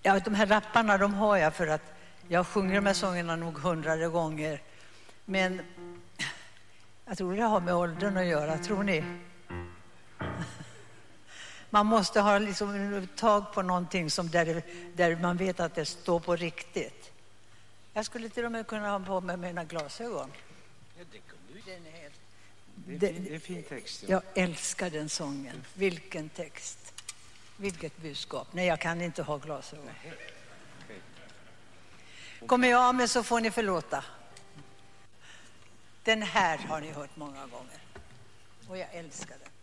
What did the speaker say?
Ja, de här rapparna, de har jag för att jag sjunger de här sångerna nog 100 gånger. Men jag tror det har med åldern att göra, tror ni? Man måste ha liksom tag på någonting som där man vet att det står på riktigt. Jag skulle till och med kunna ha på mig mina glasögon. Ja, det kunde du. Den är helt... Det är en fin text. Ja. Jag älskar den sången. Vilken text. Vilket budskap. Nej, jag kan inte ha glasögon. Kommer jag med så får ni förlåta. Den här har ni hört många gånger. Och jag älskar den.